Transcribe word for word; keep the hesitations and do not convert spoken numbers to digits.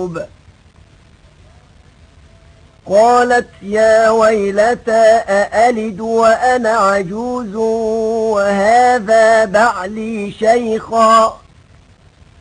القلوب. قالت يا ويلتى أألد وأنا عجوز وهذا بعلي شيخا